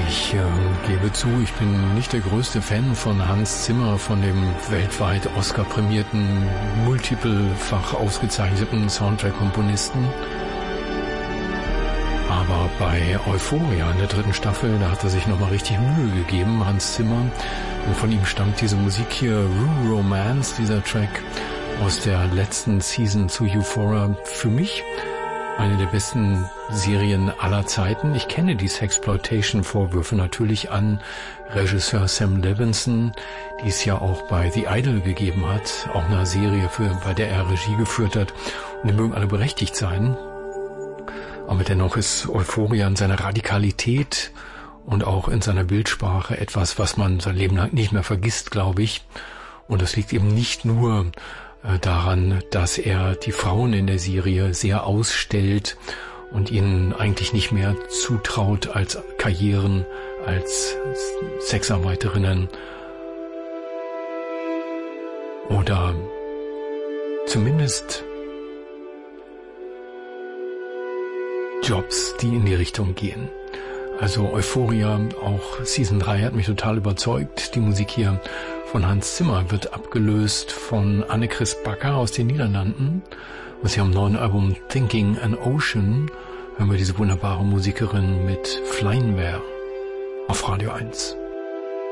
Ich gebe zu, ich bin nicht der größte Fan von Hans Zimmer, von dem weltweit Oscar-prämierten, multiplefach ausgezeichneten Soundtrack-Komponisten. Aber bei Euphoria in der 3. Staffel, da hat er sich nochmal richtig Mühe gegeben, Hans Zimmer. Und von ihm stammt diese Musik hier, Rue Romance, dieser Track aus der letzten Season zu Euphoria. Für mich eine der besten Serien aller Zeiten. Ich kenne die Sexploitation-Vorwürfe natürlich an Regisseur Sam Levinson, die es ja auch bei The Idol gegeben hat, auch eine Serie, bei der er Regie geführt hat. Und die mögen alle berechtigt sein. Aber dennoch ist Euphoria in seiner Radikalität und auch in seiner Bildsprache etwas, was man sein Leben lang nicht mehr vergisst, glaube ich. Und das liegt eben nicht nur daran, dass er die Frauen in der Serie sehr ausstellt und ihnen eigentlich nicht mehr zutraut als Karrieren, als Sexarbeiterinnen oder zumindest Jobs, die in die Richtung gehen. Also Euphoria, auch Season 3 hat mich total überzeugt. Die Musik hier von Hans Zimmer wird abgelöst von Annechris Bakker aus den Niederlanden. Und sie haben neuen Album Thinking an Ocean, hören wir diese wunderbare Musikerin mit Flynware auf Radio 1.